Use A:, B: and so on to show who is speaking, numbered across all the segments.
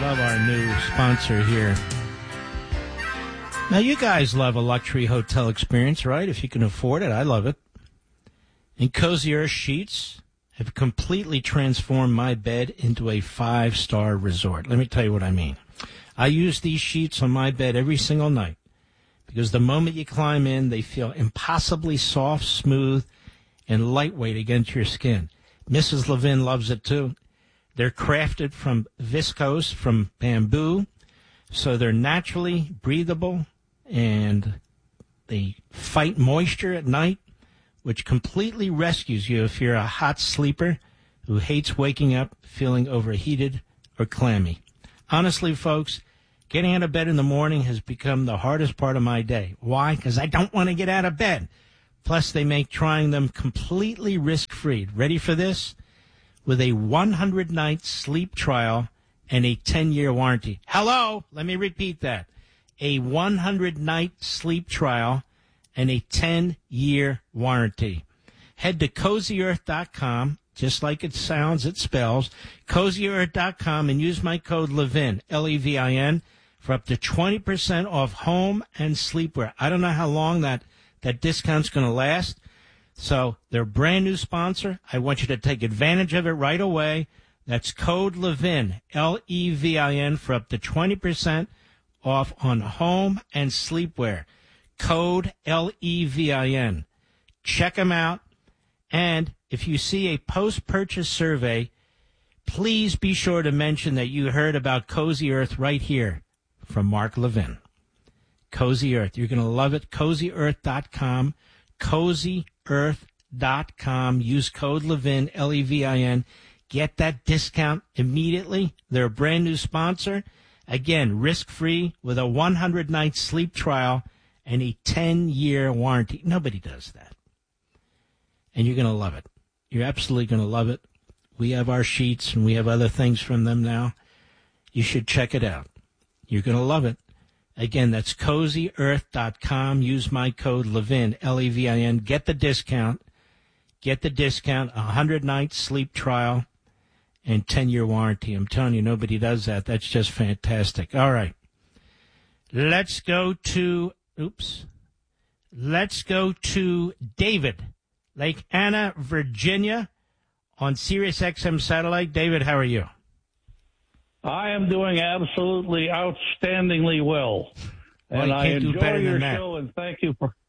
A: love our new sponsor here. Now, you guys love a luxury hotel experience, right? If you can afford it, I love it. And Cozy Earth sheets have completely transformed my bed into a 5-star resort. Let me tell you what I mean. I use these sheets on my bed every single night because the moment you climb in, they feel impossibly soft, smooth, and lightweight against your skin. Mrs. Levin loves it, too. They're crafted from viscose, from bamboo, so they're naturally breathable, and they fight moisture at night, which completely rescues you if you're a hot sleeper who hates waking up feeling overheated or clammy. Honestly, folks, getting out of bed in the morning has become the hardest part of my day. Why? Because I don't want to get out of bed. Plus, they make trying them completely risk-free. Ready for this? With a 100-night sleep trial and a 10-year warranty. Hello? Let me repeat that. A 100-night sleep trial and a 10-year warranty. Head to CozyEarth.com, just like it sounds, it spells, CozyEarth.com, and use my code LEVIN, L-E-V-I-N, for up to 20% off home and sleepwear. I don't know how long that discount's going to last. So their brand new sponsor, I want you to take advantage of it right away. That's code LEVIN, L-E-V-I-N, for up to 20% off on home and sleepwear. Code LEVIN. Check them out. And if you see a post-purchase survey, please be sure to mention that you heard about Cozy Earth right here from Mark Levin. Cozy Earth. You're going to love it. CozyEarth.com. CozyEarth.com. Use code LEVIN, L-E-V-I-N. Get that discount immediately. They're a brand new sponsor. Again, risk-free with a 100-night sleep trial and a 10-year warranty. Nobody does that. And you're going to love it. You're absolutely going to love it. We have our sheets, and we have other things from them now. You should check it out. You're going to love it. Again, that's CozyEarth.com. Use my code LEVIN, L-E-V-I-N. Get the discount. Get the discount, a 100-night sleep trial, and 10-year warranty. I'm telling you, nobody does that. That's just fantastic. All right. Let's go to David, Lake Anna, Virginia, on Sirius XM Satellite. David, how are you?
B: I am doing absolutely outstandingly well. And I enjoy your show, and thank you for...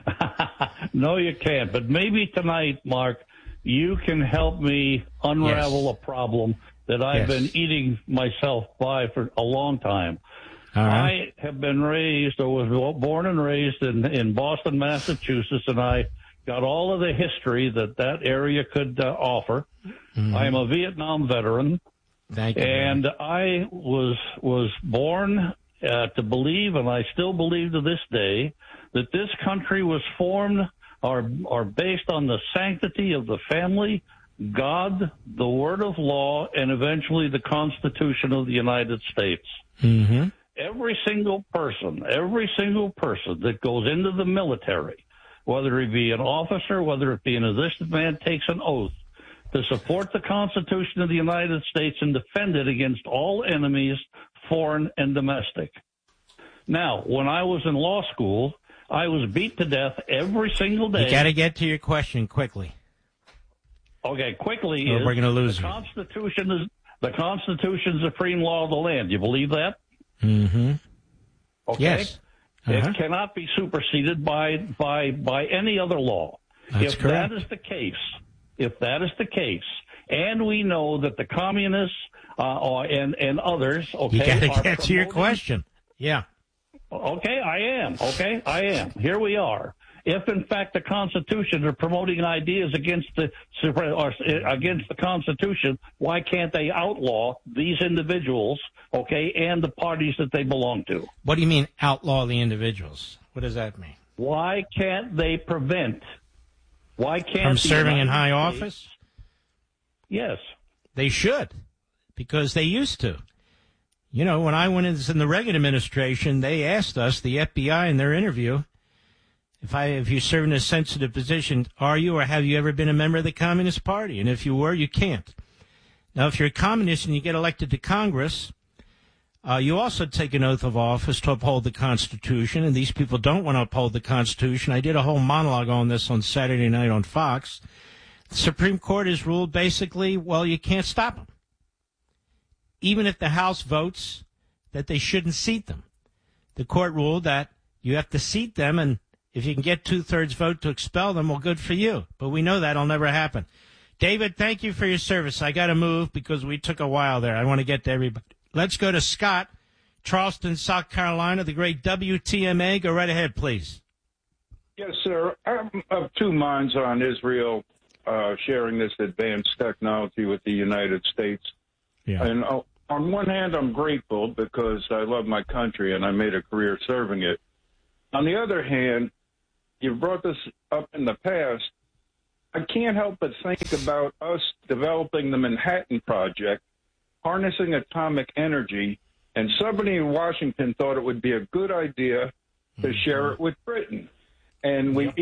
B: No, you can't. But maybe tonight, Mark, you can help me unravel a problem that I've been eating myself by for a long time. I have been raised, or was born and raised in Boston, Massachusetts, and I got all of the history that area could offer. Mm-hmm. I am a Vietnam veteran.
A: Thank you.
B: And I was born to believe, and I still believe to this day, that this country was formed or based on the sanctity of the family, God, the word of law, and eventually the Constitution of the United States.
A: Mm-hmm.
B: Every single person that goes into the military, whether he be an officer, whether it be an enlisted man, takes an oath to support the Constitution of the United States and defend it against all enemies, foreign and domestic. Now, when I was in law school, I was beat to death every single day.
A: You got to get to your question quickly.
B: Okay, quickly.
A: Or we're going to lose
B: the Constitution, supreme law of the land. You believe that?
A: Mm-hmm.
B: Okay.
A: Yes.
B: It cannot be superseded by any other law.
A: That's correct.
B: If that is the case, and we know that the communists and others,
A: you got to get to your question. Yeah.
B: Okay, I am. Here we are. If in fact the Constitution are promoting ideas against the Constitution, why can't they outlaw these individuals? Okay, and the parties that they belong to.
A: What do you mean outlaw the individuals? What does that mean?
B: Why can't they prevent? Why can't
A: from serving in high office?
B: Yes.
A: They should, because they used to. You know, when I went in the Reagan administration, they asked us, the FBI, in their interview, if you serve in a sensitive position, are you or have you ever been a member of the Communist Party? And if you were, you can't. Now, if you're a communist and you get elected to Congress, You also take an oath of office to uphold the Constitution, and these people don't want to uphold the Constitution. I did a whole monologue on this on Saturday night on Fox. The Supreme Court has ruled basically, well, you can't stop them. Even if the House votes that they shouldn't seat them. The court ruled that you have to seat them, and if you can get 2/3 vote to expel them, well, good for you. But we know that'll never happen. David, thank you for your service. I got to move because we took a while there. I want to get to everybody. Let's go to Scott, Charleston, South Carolina, the great WTMA. Go right ahead, please.
C: Yes, sir. I'm of two minds on Israel sharing this advanced technology with the United States.
A: Yeah.
C: And on one hand, I'm grateful because I love my country and I made a career serving it. On the other hand, you've brought this up in the past. I can't help but think about us developing the Manhattan Project, harnessing atomic energy, and somebody in Washington thought it would be a good idea to share it with Britain. And we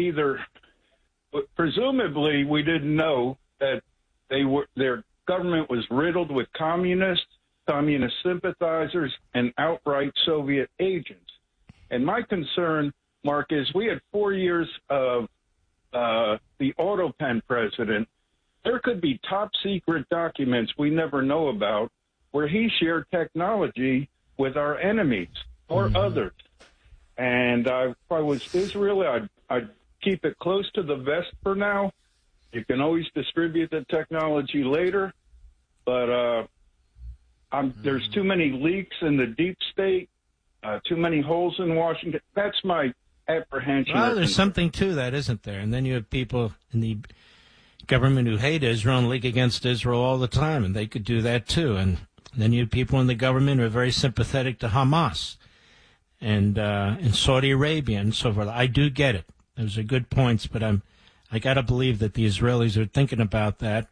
C: presumably we didn't know that their government was riddled with communist sympathizers, and outright Soviet agents. And my concern, Mark, is we had 4 years of the Autopen president. There could be top secret documents we never know about where he shared technology with our enemies or others. And if I was Israel, I'd keep it close to the vest for now. You can always distribute the technology later, but there's too many leaks in the deep state, too many holes in Washington. That's my apprehension.
A: Well, there's something to that, isn't there? And then you have people in the government who hate Israel and leak against Israel all the time, and they could do that too. And then you have people in the government who are very sympathetic to Hamas and in Saudi Arabia and so forth. I do get it. Those are good points, but I got to believe that the Israelis are thinking about that.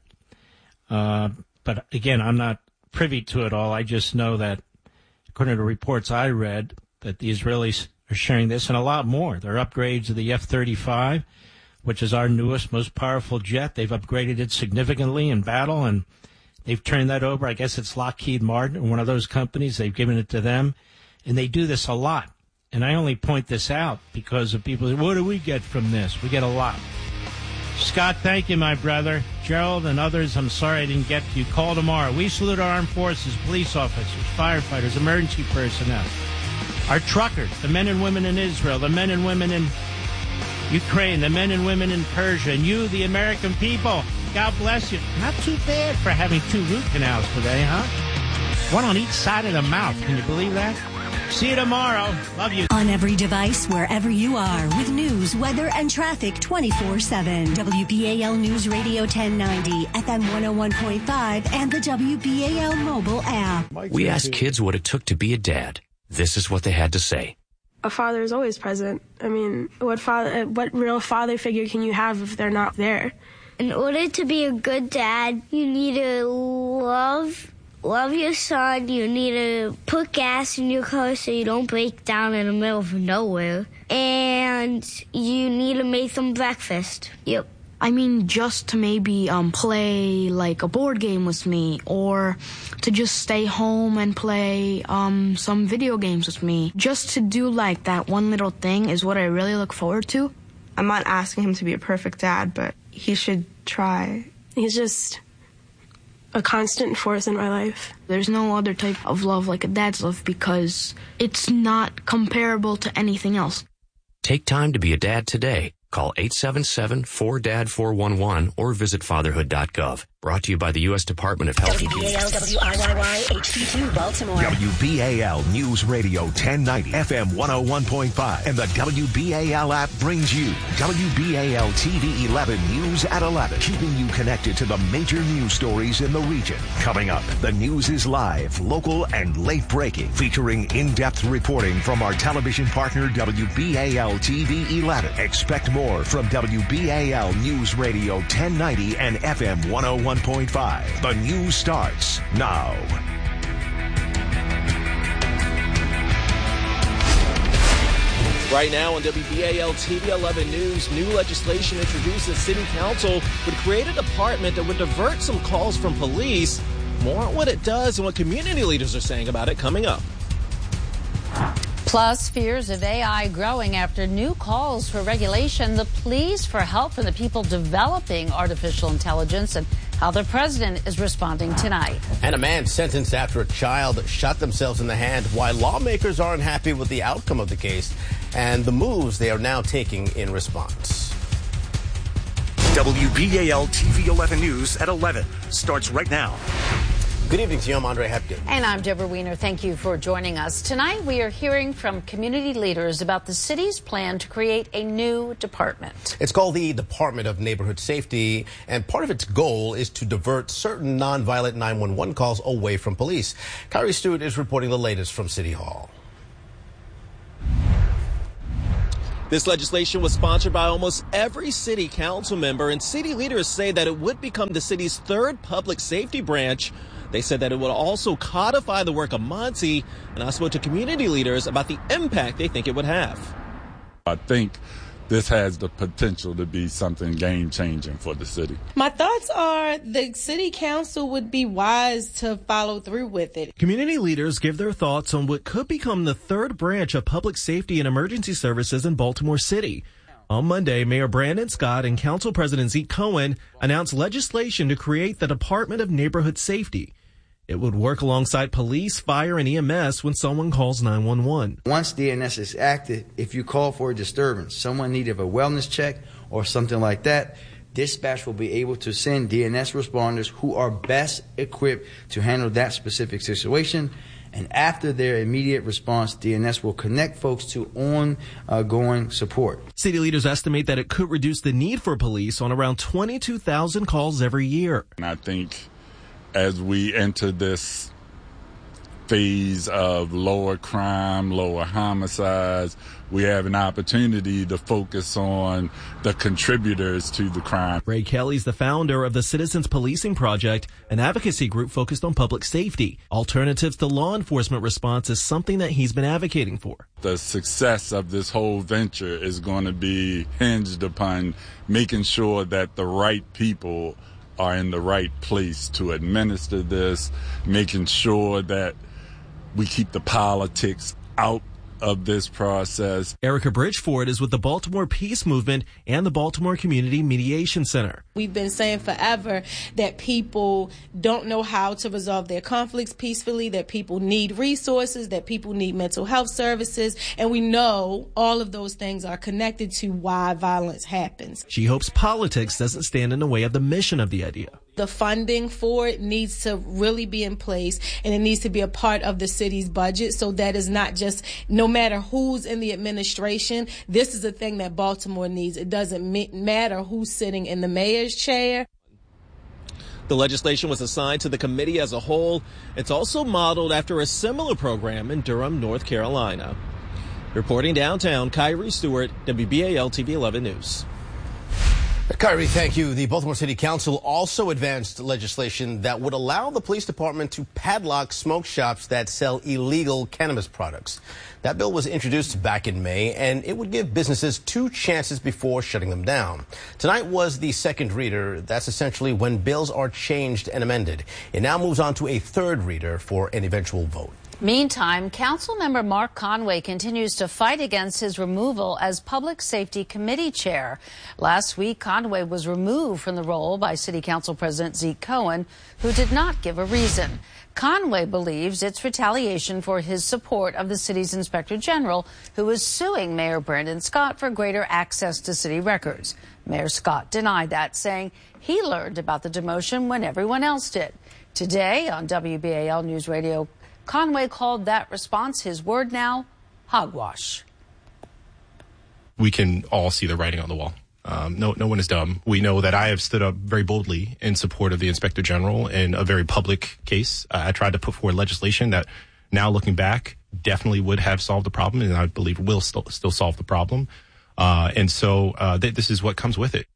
A: But again, I'm not privy to it all. I just know that, according to reports I read, that the Israelis are sharing this and a lot more. There are upgrades of the F-35, which is our newest, most powerful jet. They've upgraded it significantly in battle, and they've turned that over. I guess it's Lockheed Martin, one of those companies. They've given it to them, and they do this a lot. And I only point this out because of people say, what do we get from this? We get a lot. Scott, thank you, my brother. Gerald and others, I'm sorry I didn't get to you. Call tomorrow. We salute our armed forces, police officers, firefighters, emergency personnel, our truckers, the men and women in Israel, the men and women in Ukraine, the men and women in Persia, and you, the American people. God bless you. Not too bad for having 2 root canals today, huh? One on each side of the mouth. Can you believe that? See you tomorrow. Love you.
D: On every device, wherever you are, with news, weather, and traffic 24/7. WBAL News Radio 1090, FM 101.5, and the WBAL mobile app.
E: We asked kids what it took to be a dad. This is what they had to say.
F: A father is always present. I mean, what real father figure can you have if they're not there?
G: In order to be a good dad, you need to love your son. You need to put gas in your car so you don't break down in the middle of nowhere. And you need to make them breakfast. Yep.
H: I mean, just to maybe play like a board game with me, or to just stay home and play some video games with me. Just to do like that one little thing is what I really look forward to.
F: I'm not asking him to be a perfect dad, but he should try. He's just a constant force in my life.
H: There's no other type of love like a dad's love because it's not comparable to anything else.
E: Take time to be a dad today. Call 877-4DAD-411 or visit fatherhood.gov. Brought to you by the U.S. Department of Health.
D: WBAL WIYY HD2 Baltimore.
I: WBAL News Radio 1090 FM 101.5 and the WBAL app brings you WBAL TV 11 News at 11, keeping you connected to the major news stories in the region. Coming up, the news is live, local, and late breaking, featuring in-depth reporting from our television partner WBAL TV 11. Expect more from WBAL News Radio 1090 and FM 101.5. The news starts now.
J: Right now on WBAL TV 11 News, new legislation introduced at City Council would create a department that would divert some calls from police. More on what it does and what community leaders are saying about it coming up.
K: Plus, fears of AI growing after new calls for regulation, the pleas for help from the people developing artificial intelligence, and how the president is responding tonight.
L: And a man sentenced after a child shot themselves in the hand, why lawmakers aren't happy with the outcome of the case and the moves they are now taking in response.
I: WBAL TV 11 News at 11 starts right now.
L: Good evening to you. I'm Andre Hepkin.
K: And I'm Deborah Wiener. Thank you for joining us. Tonight, we are hearing from community leaders about the city's plan to create a new department.
L: It's called the Department of Neighborhood Safety, and part of its goal is to divert certain nonviolent 911 calls away from police. Kyrie Stewart is reporting the latest from City Hall.
J: This legislation was sponsored by almost every city council member, and city leaders say that it would become the city's third public safety branch. They said that it would also codify the work of Monty, and I spoke to community leaders about the impact they think it would have.
M: I think this has the potential to be something game-changing for the city.
N: My thoughts are the city council would be wise to follow through with it.
O: Community leaders give their thoughts on what could become the third branch of public safety and emergency services in Baltimore City. On Monday, Mayor Brandon Scott and Council President Zeke Cohen announced legislation to create the Department of Neighborhood Safety. It would work alongside police, fire, and EMS when someone calls 911.
P: Once DNS is active, if you call for a disturbance, someone needed a wellness check or something like that, dispatch will be able to send DNS responders who are best equipped to handle that specific situation. And after their immediate response, DNS will connect folks to ongoing support.
O: City leaders estimate that it could reduce the need for police on around 22,000 calls every year.
M: And I think as we enter this phase of lower crime, lower homicides, we have an opportunity to focus on the contributors to the crime.
O: Ray Kelly's the founder of the Citizens Policing Project, an advocacy group focused on public safety. Alternatives to law enforcement response is something that he's been advocating for.
M: The success of this whole venture is going to be hinged upon making sure that the right people are in the right place to administer this, making sure that we keep the politics out of this process.
O: Erica Bridgeford is with the Baltimore Peace Movement and the Baltimore Community Mediation Center.
N: We've been saying forever that people don't know how to resolve their conflicts peacefully, that people need resources, that people need mental health services, and we know all of those things are connected to why violence happens.
O: She hopes politics doesn't stand in the way of the mission of the idea.
N: The funding for it needs to really be in place, and it needs to be a part of the city's budget, so that is not just, no matter who's in the administration, this is a thing that Baltimore needs. It doesn't matter who's sitting in the mayor's chair.
J: The legislation was assigned to the committee as a whole. It's also modeled after a similar program in Durham, North Carolina. Reporting downtown, Kyrie Stewart, WBAL TV 11 News.
L: Kyrie, thank you. The Baltimore City Council also advanced legislation that would allow the police department to padlock smoke shops that sell illegal cannabis products. That bill was introduced back in May, and it would give businesses 2 chances before shutting them down. Tonight was the second reader. That's essentially when bills are changed and amended. It now moves on to a third reader for an eventual vote.
K: Meantime, Councilmember Mark Conway continues to fight against his removal as Public Safety Committee Chair. Last week, Conway was removed from the role by City Council President Zeke Cohen, who did not give a reason. Conway believes it's retaliation for his support of the city's Inspector General, who is suing Mayor Brandon Scott for greater access to city records. Mayor Scott denied that, saying he learned about the demotion when everyone else did. Today on WBAL News Radio, Conway called that response, his word now, hogwash.
Q: We can all see the writing on the wall. No one is dumb. We know that I have stood up very boldly in support of the Inspector General in a very public case. I tried to put forward legislation that now looking back definitely would have solved the problem, and I believe will still solve the problem. So this is what comes with it.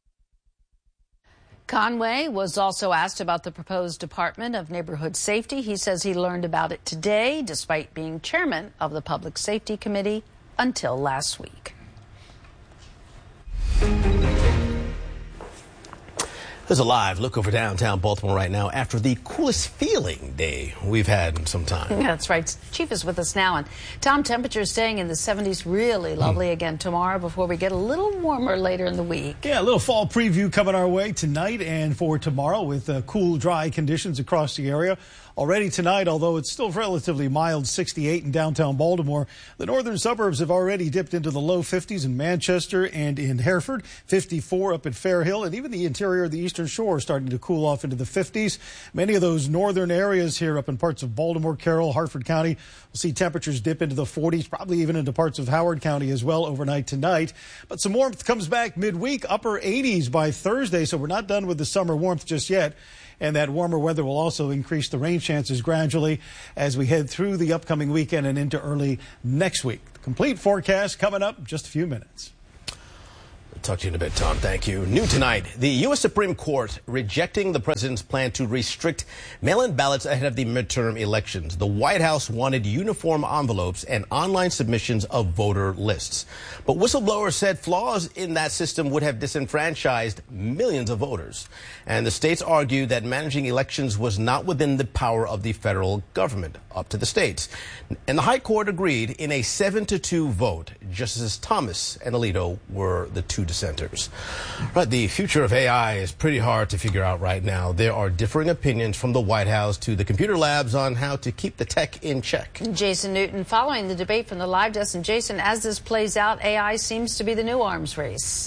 K: Conway was also asked about the proposed Department of Neighborhood Safety. He says he learned about it today, despite being chairman of the Public Safety Committee until last week.
L: There's a live look over downtown Baltimore right now after the coolest feeling day we've had in some time.
K: Yeah, that's right. Chief is with us now. And Tom, temperatures staying in the 70s, really lovely again tomorrow before we get a little warmer later in the week.
R: Yeah, a little fall preview coming our way tonight and for tomorrow with cool, dry conditions across the area. Already tonight, although it's still relatively mild, 68 in downtown Baltimore. The northern suburbs have already dipped into the low 50s in Manchester and in Hereford, 54 up at Fair Hill, and even the interior of the Eastern Shore starting to cool off into the 50s. Many of those northern areas here up in parts of Baltimore, Carroll, Harford County will see temperatures dip into the 40s, probably even into parts of Howard County as well overnight tonight. But some warmth comes back midweek, upper 80s by Thursday, so we're not done with the summer warmth just yet. And that warmer weather will also increase the rain chances gradually as we head through the upcoming weekend and into early next week. The complete forecast coming up in just a few minutes.
L: Talk to you in a bit, Tom. Thank you. New tonight, the U.S. Supreme Court rejecting the president's plan to restrict mail-in ballots ahead of the midterm elections. The White House wanted uniform envelopes and online submissions of voter lists. But whistleblowers said flaws in that system would have disenfranchised millions of voters. And the states argued that managing elections was not within the power of the federal government, up to the states. And the High Court agreed in a 7-2 vote. Justices Thomas and Alito were the two dissenters. Right, the future of AI is pretty hard to figure out right now. There are differing opinions from the White House to the computer labs on how to keep the tech in check.
K: Jason Newton following the debate from the live desk. And Jason, as this plays out, AI seems to be the new arms race.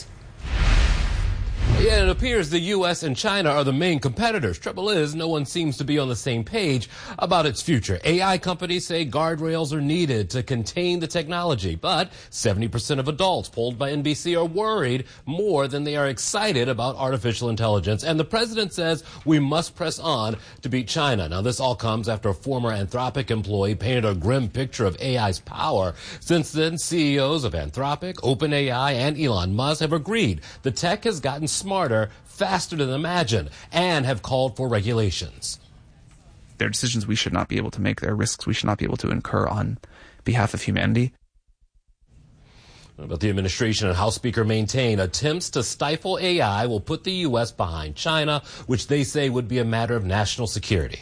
S: Yeah, it appears the U.S. and China are the main competitors. Trouble is, no one seems to be on the same page about its future. AI companies say guardrails are needed to contain the technology, but 70% of adults polled by NBC are worried more than they are excited about artificial intelligence. And the president says we must press on to beat China. Now, this all comes after a former Anthropic employee painted a grim picture of AI's power. Since then, CEOs of Anthropic, OpenAI, and Elon Musk have agreed the tech has gotten smarter, faster than imagined, and have called for regulations.
T: They're decisions we should not be able to make. They're risks we should not be able to incur on behalf of humanity.
S: But the administration and House Speaker maintain attempts to stifle AI will put the U.S. behind China, which they say would be a matter of national security.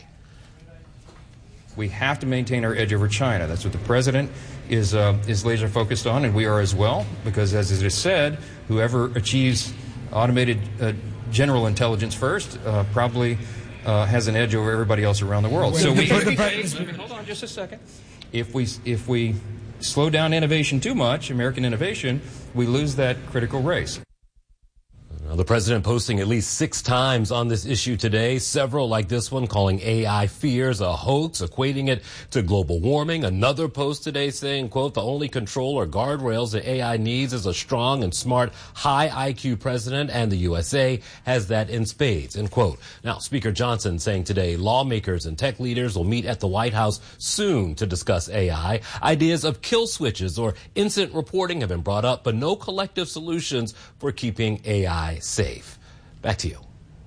U: We have to maintain our edge over China. That's what the president is laser focused on, and we are as well, because as it is said, whoever achieves automated general intelligence first probably has an edge over everybody else around the world. So we hold on just a second. If we slow down innovation too much, American innovation, we lose that critical race.
S: The president posting at least 6 times on this issue today, several like this one calling AI fears a hoax, equating it to global warming. Another post today saying, quote, the only control or guardrails that AI needs is a strong and smart, high IQ president, and the USA has that in spades, end quote. Now, Speaker Johnson saying today lawmakers and tech leaders will meet at the White House soon to discuss AI. Ideas of kill switches or incident reporting have been brought up, but no collective solutions for keeping AI safe. Back to you.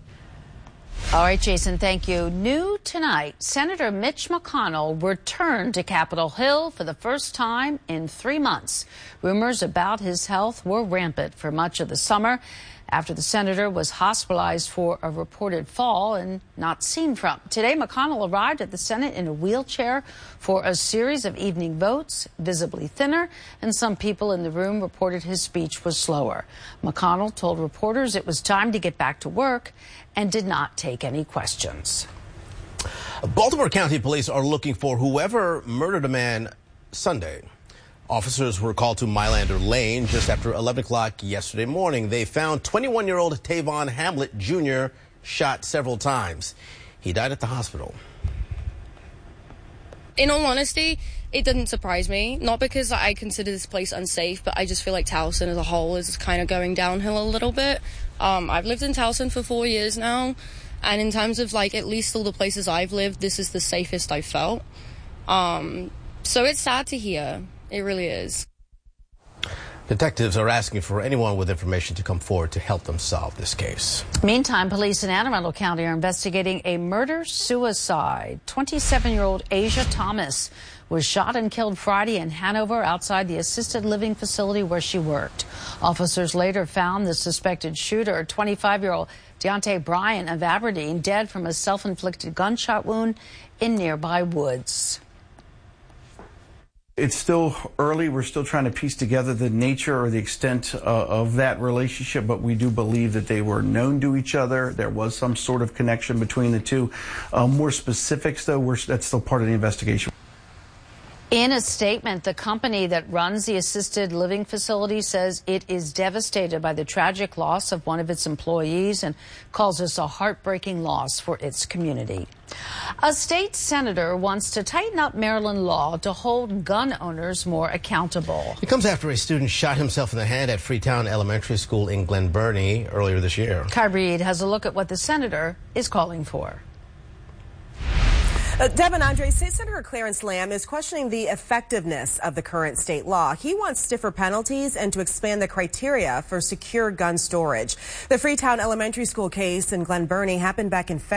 K: All right, Jason, thank you. New tonight, Senator Mitch McConnell returned to Capitol Hill for the first time in 3 months. Rumors about his health were rampant for much of the summer after the senator was hospitalized for a reported fall and not seen from. Today, McConnell arrived at the Senate in a wheelchair for a series of evening votes, visibly thinner, and some people in the room reported his speech was slower. McConnell told reporters it was time to get back to work and did not take any questions.
L: Baltimore County Police are looking for whoever murdered a man Sunday. Officers were called to Mylander Lane just after 11 o'clock yesterday morning. They found 21-year-old Tavon Hamlet Jr. shot several times. He died at the hospital.
V: In all honesty, it didn't surprise me. Not because I consider this place unsafe, but I just feel like Towson as a whole is kind of going downhill a little bit. I've lived in Towson for 4 years now, and in terms of like at least all the places I've lived, this is the safest I've felt. So it's sad to hear. It really is.
L: Detectives are asking for anyone with information to come forward to help them solve this case.
K: Meantime, police in Anne Arundel County are investigating a murder-suicide. 27-year-old Asia Thomas was shot and killed Friday in Hanover outside the assisted living facility where she worked. Officers later found the suspected shooter, 25-year-old Deontay Bryan of Aberdeen, dead from a self-inflicted gunshot wound in nearby woods.
B: It's still early. We're still trying to piece together the nature or the extent of that relationship, but we do believe that they were known to each other. There was some sort of connection between the two. More specifics, though, that's still part of the investigation.
K: In a statement, the company that runs the assisted living facility says it is devastated by the tragic loss of one of its employees and calls this a heartbreaking loss for its community. A state senator wants to tighten up Maryland law to hold gun owners more accountable.
L: It comes after a student shot himself in the hand at Freetown Elementary School in Glen Burnie earlier this year.
K: Kai Reed has a look at what the senator is calling for.
C: Devin, Andre, State Senator Clarence Lamb is questioning the effectiveness of the current state law. He wants stiffer penalties and to expand the criteria for secure gun storage. The Freetown Elementary School case in Glen Burnie happened back in February.